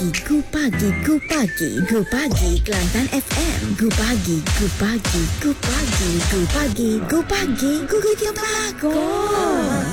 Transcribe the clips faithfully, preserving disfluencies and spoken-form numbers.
Pagi, Gu Pagi, Gu Pagi, Gu Pagi, Kelantan F M. Gu Pagi, Gu Pagi, Gu Pagi, Gu Pagi, Gu Pagi, Gu Kita Pelakon.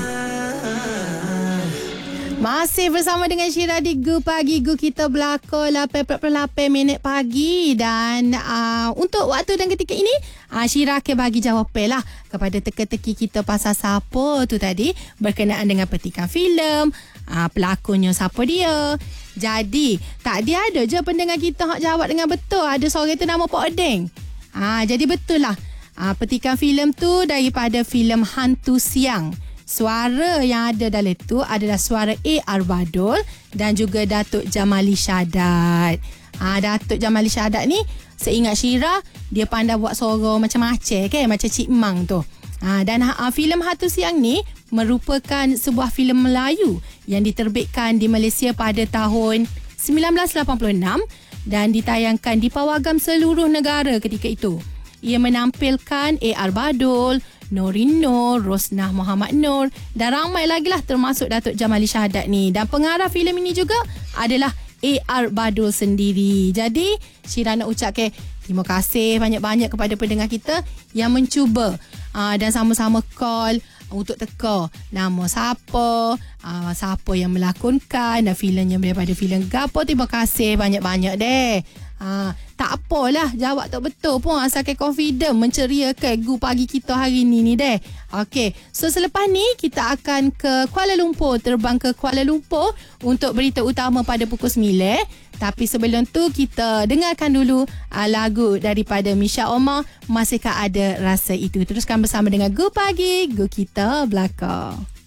Masih bersama dengan Syira di Gu Pagi Gu Kita Berlakon lapan empat puluh lapan minit pagi. Dan uh, untuk waktu dan ketika ini uh, Syira akan bagi jawapan lah kepada teka-teki kita pasal siapa tu tadi, berkenaan dengan petikan filem, uh, pelakonnya siapa dia. Jadi tak dia ada je pendengar kita hak jawab dengan betul. Ada seorang tu nama Pak Odeng. uh, Jadi betul lah, uh, petikan filem tu daripada filem Hantu Siang. Suara yang ada dalam itu adalah suara A R Badul dan juga Datuk Jamali Syahadat. Ha, Datuk Jamali Syahadat ni, seingat Syira, dia pandai buat suara macam-macam kan, macam Cik Mang tu. Ha, dan ha, filem Hantu Siang ni merupakan sebuah filem Melayu yang diterbitkan di Malaysia pada tahun sembilan belas lapan puluh enam dan ditayangkan di pawagam seluruh negara ketika itu. Ia menampilkan A R Badul, Norin Nur, Rosnah Muhammad Nur dan ramai lagi lah, termasuk Datuk Jamali Syahadat ni. Dan pengarah filem ini juga adalah A R Badul sendiri. Jadi Syira nak ucapkan terima kasih banyak-banyak kepada pendengar kita yang mencuba uh, dan sama-sama call untuk teka nama siapa, uh, siapa yang melakonkan dan filem yang daripada filem gapo. Terima kasih banyak-banyak deh. Ha, tak apalah jawab tak betul pun, asalkan confident menceriakan Gu Pagi kita hari ni ni deh. Okey, so selepas ni kita akan ke Kuala Lumpur, terbang ke Kuala Lumpur untuk berita utama pada pukul sembilan. Tapi sebelum tu kita dengarkan dulu uh, lagu daripada Misha Omar, Masihkah Ada Rasa Itu. Teruskan bersama dengan Gu Pagi Gu Kita Belakang.